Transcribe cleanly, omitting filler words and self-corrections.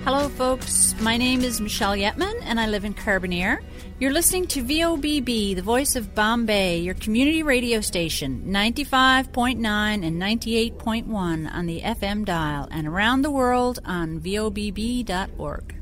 Hello, folks. My name is Michelle Yetman, and I live in Carbonear. You're listening to VOBB, the voice of Bombay, your community radio station, 95.9 and 98.1 on the FM dial, and around the world on VOBB.org.